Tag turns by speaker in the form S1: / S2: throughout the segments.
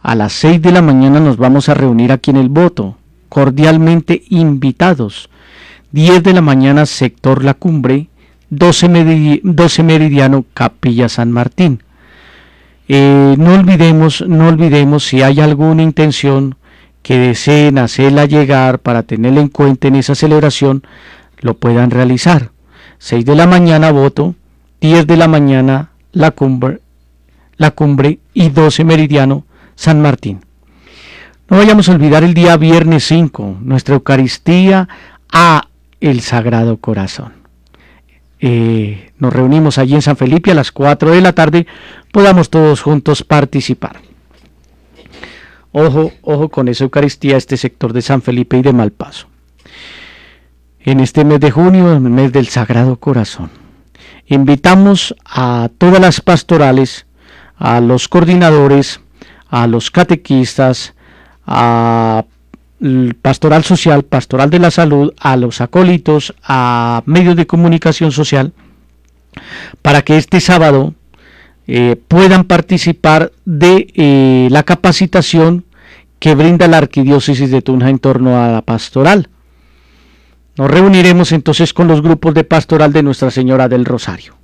S1: A las 6 de la mañana nos vamos a reunir aquí en el Voto, cordialmente invitados. 10 de la mañana, sector La Cumbre, 12 meridiano, Capilla San Martín. No olvidemos si hay alguna intención que deseen hacerla llegar para tenerla en cuenta en esa celebración, lo puedan realizar. 6 de la mañana Voto, 10 de la mañana La Cumbre y 12 meridiano San Martín. No vayamos a olvidar el día viernes 5, nuestra Eucaristía a el Sagrado Corazón. Nos reunimos allí en San Felipe a las 4 de la tarde, podamos todos juntos participar. Ojo con esa Eucaristía, este sector de San Felipe y de Malpaso. En este mes de junio, el mes del Sagrado Corazón, invitamos a todas las pastorales, a los coordinadores, a los catequistas, a pastoral social, pastoral de la salud, a los acólitos, a medios de comunicación social, para que este sábado puedan participar de la capacitación que brinda la Arquidiócesis de Tunja en torno a la pastoral. Nos reuniremos entonces con los grupos de pastoral de Nuestra Señora del Rosario.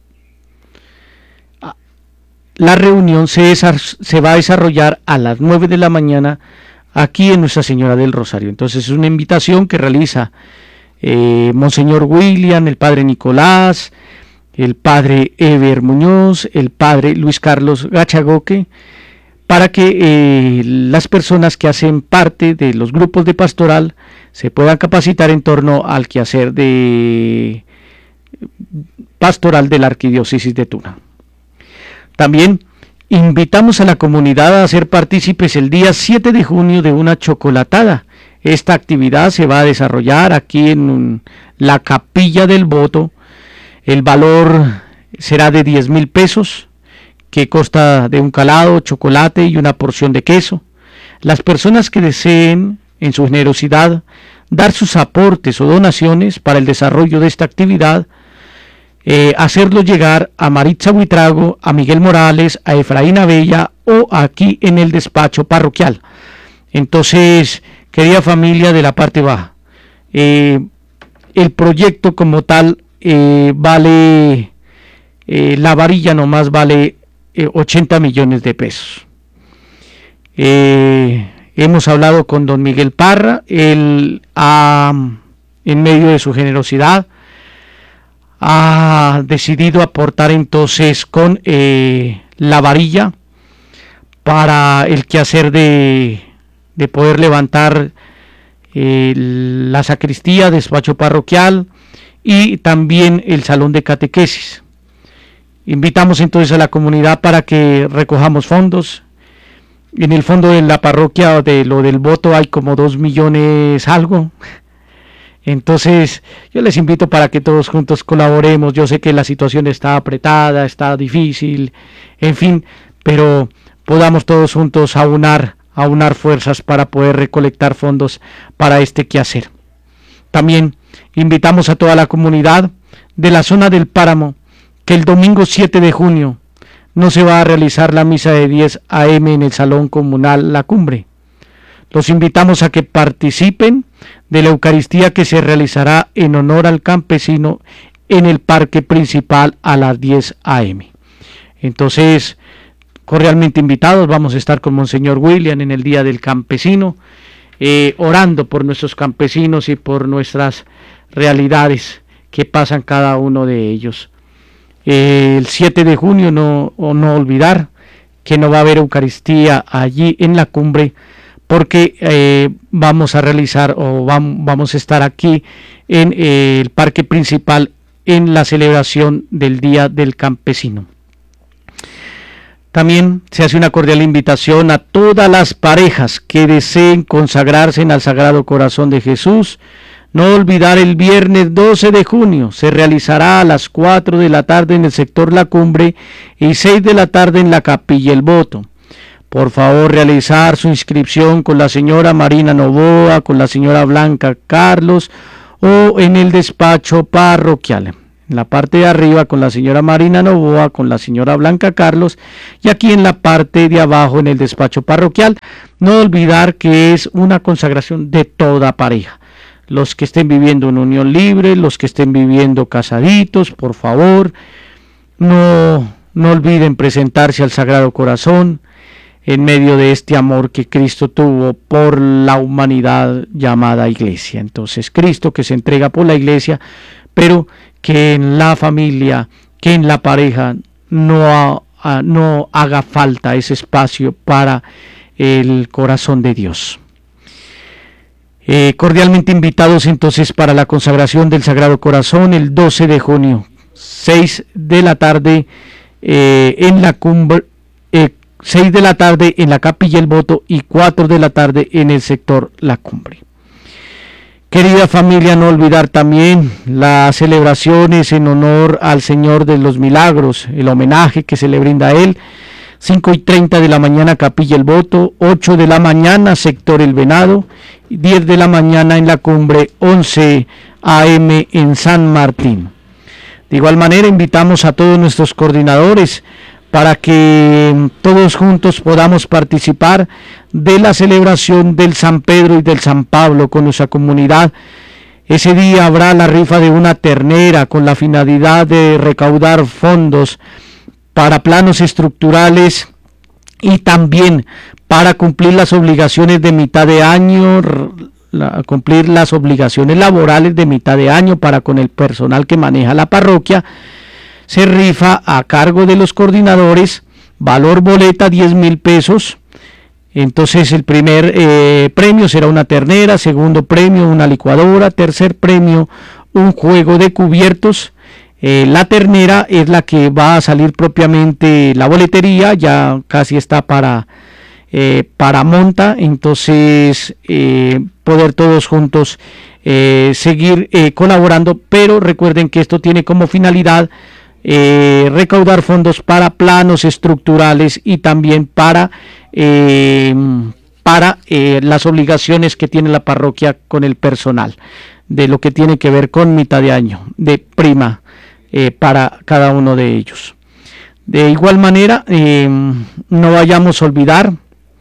S1: La reunión se va a desarrollar a las 9 de la mañana aquí en Nuestra Señora del Rosario. Entonces es una invitación que realiza Monseñor William, el Padre Nicolás, el Padre Eber Muñoz, el Padre Luis Carlos Gachagoque, para que las personas que hacen parte de los grupos de pastoral se puedan capacitar en torno al quehacer de pastoral de la Arquidiócesis de Tuna. También invitamos a la comunidad a ser partícipes el día 7 de junio de una chocolatada. Esta actividad se va a desarrollar aquí en la Capilla del Voto. El valor será de 10,000 pesos, que consta de un calado, chocolate y una porción de queso. Las personas que deseen, en su generosidad, dar sus aportes o donaciones para el desarrollo de esta actividad, hacerlo llegar a Maritza Buitrago, a Miguel Morales, a Efraín Abella o aquí en el despacho parroquial. Entonces, querida familia de la parte baja, el proyecto como tal vale, la varilla nomás vale 80 millones de pesos. Hemos hablado con don Miguel Parra, él en medio de su generosidad ha decidido aportar entonces con la varilla para el quehacer de poder levantar la sacristía, despacho parroquial y también el salón de catequesis. Invitamos entonces a la comunidad para que recojamos fondos. En el fondo de la parroquia de lo del Voto hay como 2 millones algo. Entonces yo les invito para que todos juntos colaboremos. Yo sé que la situación está apretada, está difícil, en fin, pero podamos todos juntos aunar fuerzas para poder recolectar fondos para este quehacer. También invitamos a toda la comunidad de la zona del Páramo que el domingo 7 de junio no se va a realizar la misa de 10 a.m. en el Salón Comunal La Cumbre. Los invitamos a que participen de la Eucaristía que se realizará en honor al campesino en el parque principal a las 10 a.m. Entonces, cordialmente invitados, vamos a estar con Monseñor William en el Día del Campesino, orando por nuestros campesinos y por nuestras realidades que pasan cada uno de ellos. El 7 de junio no olvidar que no va a haber Eucaristía allí en la cumbre, porque vamos a realizar o vamos a estar aquí en el parque principal en la celebración del Día del Campesino. También se hace una cordial invitación a todas las parejas que deseen consagrarse al Sagrado Corazón de Jesús. No olvidar el viernes 12 de junio, se realizará a las 4 de la tarde en el sector La Cumbre y 6 de la tarde en la Capilla El Voto. Por favor, realizar su inscripción con la señora Marina Novoa, con la señora Blanca Carlos o en el despacho parroquial. en la parte de arriba con la señora Marina Novoa, con la señora Blanca Carlos, y aquí en la parte de abajo en el despacho parroquial. No olvidar que es una consagración de toda pareja. Los que estén viviendo en unión libre, los que estén viviendo casaditos, por favor, no olviden presentarse al Sagrado Corazón en medio de este amor que Cristo tuvo por la humanidad llamada Iglesia. Entonces, Cristo que se entrega por la Iglesia, pero que en la familia, que en la pareja no haga falta ese espacio para el corazón de Dios. Cordialmente invitados entonces para la consagración del Sagrado Corazón el 12 de junio, 6 de la tarde en la cumbre, 6 de la tarde en la Capilla El Voto y 4 de la tarde en el sector La Cumbre. Querida familia, no olvidar también las celebraciones en honor al Señor de los Milagros, el homenaje que se le brinda a Él. 5:30 de la mañana Capilla El Voto, 8 de la mañana sector El Venado, 10 de la mañana en La Cumbre, 11 a.m. en San Martín. De igual manera invitamos a todos nuestros coordinadores para que todos juntos podamos participar de la celebración del San Pedro y del San Pablo con nuestra comunidad. Ese día habrá la rifa de una ternera con la finalidad de recaudar fondos para planos estructurales y también para cumplir las obligaciones de mitad de año, cumplir las obligaciones laborales de mitad de año para con el personal que maneja la parroquia. Se rifa a cargo de los coordinadores, valor boleta 10,000 pesos. Entonces el primer premio será una ternera, segundo premio una licuadora, tercer premio un juego de cubiertos. La ternera es la que va a salir propiamente la boletería, ya casi está para monta, entonces poder todos juntos seguir colaborando, pero recuerden que esto tiene como finalidad recaudar fondos para planos estructurales y también para las obligaciones que tiene la parroquia con el personal, de lo que tiene que ver con mitad de año, de prima para cada uno de ellos. De igual manera, no vayamos a olvidar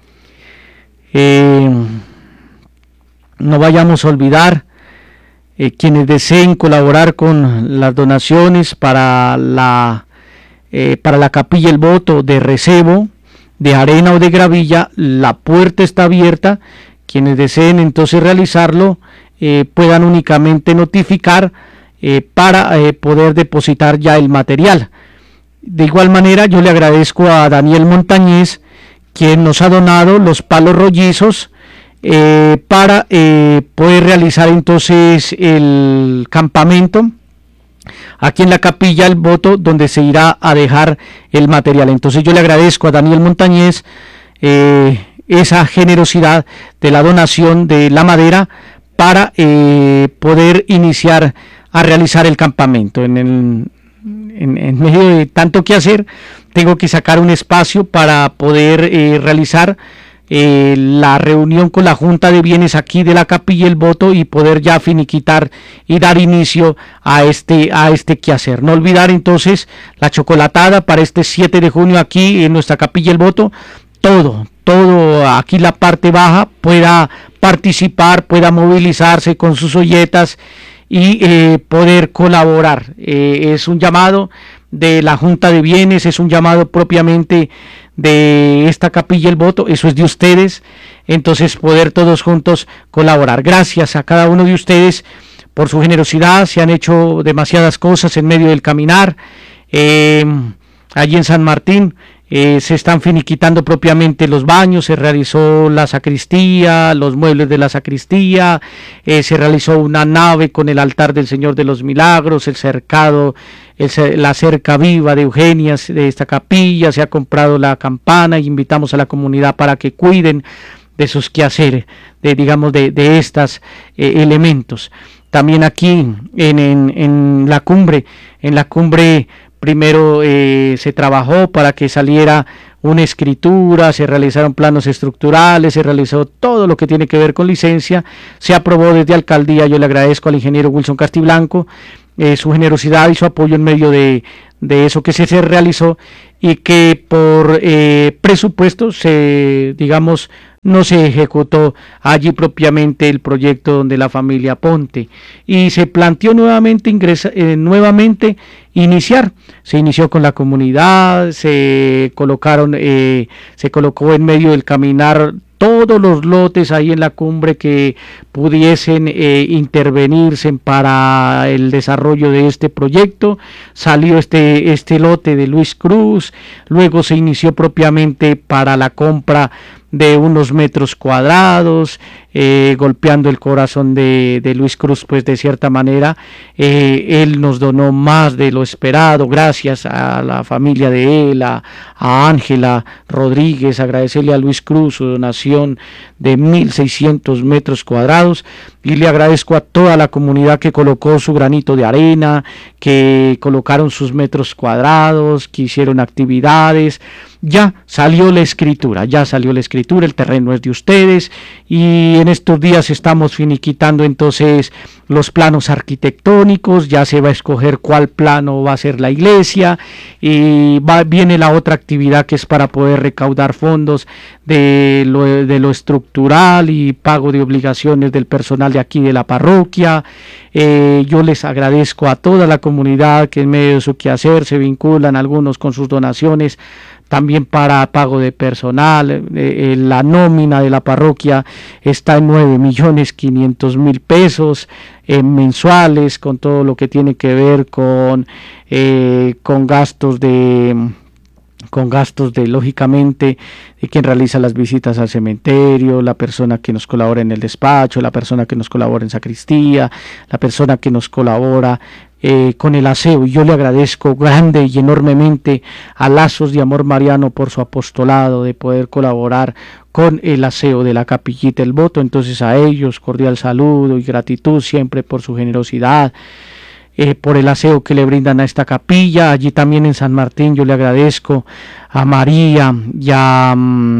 S1: quienes deseen colaborar con las donaciones para la Capilla El Voto de recebo, de arena o de gravilla. La puerta está abierta. Quienes deseen entonces realizarlo puedan únicamente notificar para poder depositar ya el material. De igual manera, yo le agradezco a Daniel Montañez, quien nos ha donado los palos rollizos para poder realizar entonces el campamento aquí en la Capilla El Voto, donde se irá a dejar el material. Entonces yo le agradezco a Daniel Montañez esa generosidad de la donación de la madera para poder iniciar a realizar el campamento. En medio de tanto que hacer, tengo que sacar un espacio para poder realizar la reunión con la Junta de Bienes aquí de la Capilla El Voto y poder ya finiquitar y dar inicio a este quehacer. No olvidar entonces la chocolatada para este 7 de junio aquí en nuestra Capilla El Voto. Todo aquí la parte baja pueda participar, pueda movilizarse con sus olletas y poder colaborar. Es un llamado de la Junta de Bienes, es un llamado propiamente de esta Capilla El Voto, eso es de ustedes, entonces poder todos juntos colaborar. Gracias a cada uno de ustedes por su generosidad. Se han hecho demasiadas cosas en medio del caminar. Allí en San Martín se están finiquitando propiamente los baños, se realizó la sacristía, los muebles de la sacristía, se realizó una nave con el altar del Señor de los Milagros, el cercado, la cerca viva de Eugenia de esta capilla, se ha comprado la campana y invitamos a la comunidad para que cuiden de sus quehaceres, de estos elementos. También aquí en la cumbre, primero se trabajó para que saliera una escritura, se realizaron planos estructurales, se realizó todo lo que tiene que ver con licencia, se aprobó desde alcaldía. Yo le agradezco al ingeniero Wilson Castiblanco su generosidad y su apoyo en medio de eso que se realizó, y que por presupuesto digamos, no se ejecutó allí propiamente el proyecto donde la familia Ponte, y se planteó nuevamente iniciar. Se inició con la comunidad, se colocó en medio del caminar todos los lotes ahí en la cumbre que pudiesen intervenirse para el desarrollo de este proyecto. Salió este lote de Luis Cruz, luego se inició propiamente para la compra de unos metros cuadrados, golpeando el corazón de Luis Cruz, pues de cierta manera él nos donó más de lo esperado, gracias a la familia de él, a Ángela Rodríguez, agradecerle a Luis Cruz su donación de 1.600 metros cuadrados, y le agradezco a toda la comunidad que colocó su granito de arena, que colocaron sus metros cuadrados, que hicieron actividades. Ya salió la escritura, el terreno es de ustedes, y en estos días estamos finiquitando entonces los planos arquitectónicos. Ya se va a escoger cuál plano va a ser la iglesia, y viene la otra actividad, que es para poder recaudar fondos de lo estructural y pago de obligaciones del personal de aquí de la parroquia. Yo les agradezco a toda la comunidad que en medio de su quehacer se vinculan, algunos con sus donaciones, también para pago de personal. La nómina de la parroquia está en 9.500.000 pesos mensuales, con todo lo que tiene que ver con gastos lógicamente, de quien realiza las visitas al cementerio, la persona que nos colabora en el despacho, la persona que nos colabora en sacristía, la persona que nos colabora con el aseo. Y yo le agradezco grande y enormemente a Lazos de Amor Mariano por su apostolado de poder colaborar con el aseo de la Capillita El Voto. Entonces, a ellos cordial saludo y gratitud siempre por su generosidad, por el aseo que le brindan a esta capilla. Allí también en San Martín yo le agradezco a María y a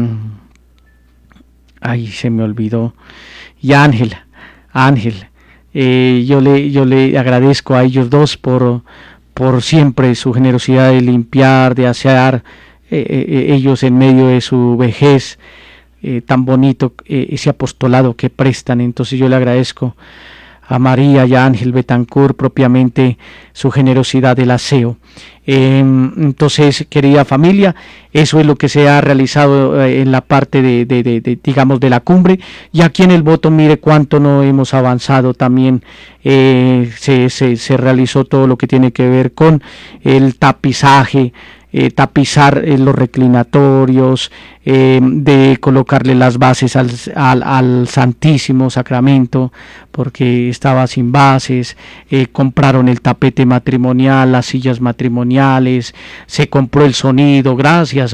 S1: ahí se me olvidó, y a Ángel. Yo le agradezco a ellos dos por siempre su generosidad de limpiar, de asear, ellos en medio de su vejez, tan bonito, ese apostolado que prestan. Entonces yo le agradezco a María y a Ángel Betancourt propiamente su generosidad del aseo. Entonces, querida familia, eso es lo que se ha realizado en la parte digamos, de la cumbre. Y aquí en El Voto, mire cuánto no hemos avanzado también. Se realizó todo lo que tiene que ver con el tapizaje, tapizar los reclinatorios, de colocarle las bases al Santísimo Sacramento, porque estaba sin bases. Compraron el tapete matrimonial, las sillas matrimoniales, se compró el sonido, gracias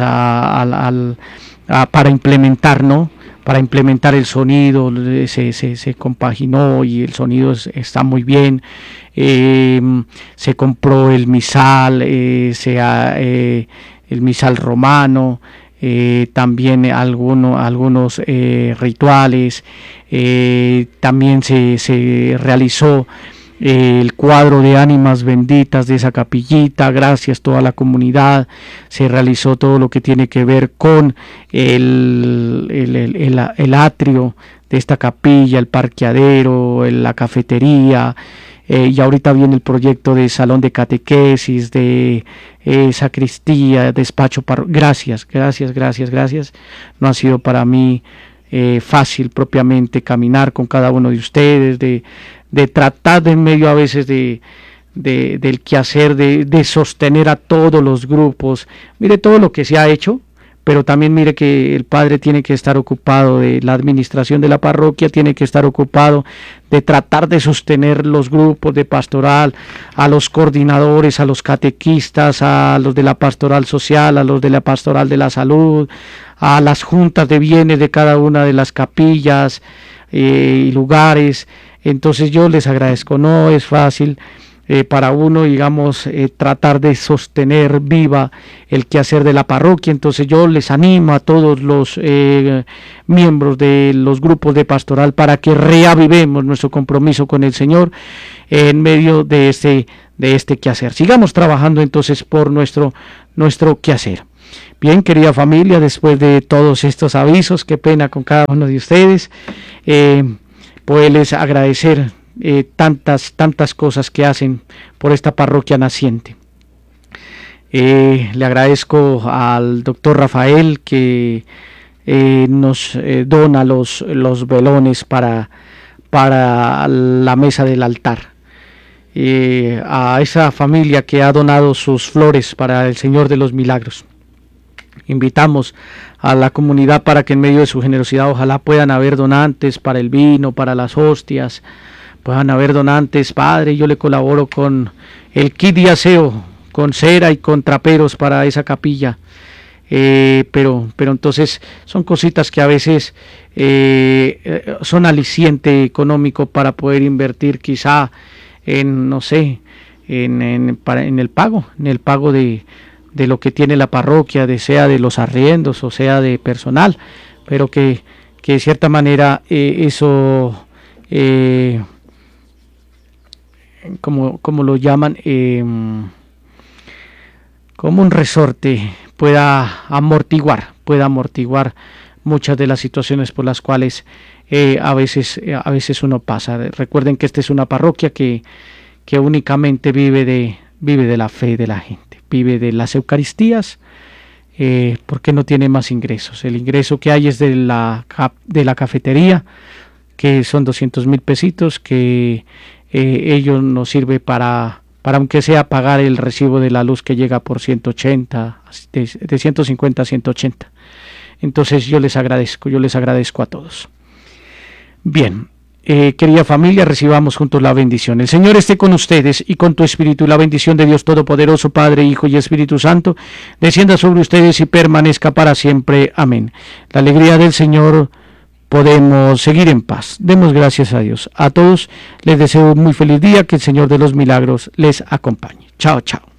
S1: para implementar, ¿no? Para implementar el sonido, se compaginó y el sonido está muy bien. Se compró el misal, el misal romano, también algunos rituales. También se realizó el cuadro de ánimas benditas de esa capillita, gracias a toda la comunidad. Se realizó todo lo que tiene que ver con el atrio de esta capilla, el parqueadero, la cafetería, y ahorita viene el proyecto de salón de catequesis, de sacristía, despacho gracias. No ha sido para mí fácil propiamente caminar con cada uno de ustedes, de tratar de en medio a veces del quehacer, de sostener a todos los grupos. Mire todo lo que se ha hecho, pero también mire que el padre tiene que estar ocupado de la administración de la parroquia, tiene que estar ocupado de tratar de sostener los grupos de pastoral, a los coordinadores, a los catequistas, a los de la pastoral social, a los de la pastoral de la salud, a las juntas de bienes de cada una de las capillas y lugares. Entonces yo les agradezco, no es fácil. para uno, digamos, tratar de sostener viva el quehacer de la parroquia. Entonces yo les animo a todos los miembros de los grupos de pastoral para que reavivemos nuestro compromiso con el Señor en medio de este quehacer. Sigamos trabajando entonces por nuestro quehacer. Bien, querida familia, después de todos estos avisos, qué pena con cada uno de ustedes, poderles agradecer tantas cosas que hacen por esta parroquia naciente. Le agradezco al doctor Rafael que nos dona los velones para la mesa del altar. A esa familia que ha donado sus flores para el Señor de los Milagros. Invitamos a la comunidad para que en medio de su generosidad ojalá puedan haber donantes para el vino, para las hostias, puedan haber donantes. Padre, yo le colaboro con el kit de aseo, con cera y con traperos para esa capilla. Pero entonces son cositas que a veces son aliciente económico para poder invertir quizá en, no sé, en el pago de lo que tiene la parroquia, sea de los arriendos o sea de personal, pero que de cierta manera eso, como lo llaman, como un resorte, pueda amortiguar muchas de las situaciones por las cuales a veces uno pasa. Recuerden que esta es una parroquia que únicamente vive de la fe de la gente, vive de las Eucaristías, porque no tiene más ingresos. El ingreso que hay es de la cafetería, que son 200,000 pesitos, que ello nos sirve para aunque sea pagar el recibo de la luz que llega por 180, de 150 a 180. Entonces yo les agradezco a todos. Bien, querida familia, recibamos juntos la bendición. El Señor esté con ustedes y con tu espíritu, y la bendición de Dios Todopoderoso, Padre, Hijo y Espíritu Santo, descienda sobre ustedes y permanezca para siempre. Amén. La alegría del Señor, podemos seguir en paz. Demos gracias a Dios. A todos les deseo un muy feliz día, que el Señor de los Milagros les acompañe. Chao, chao.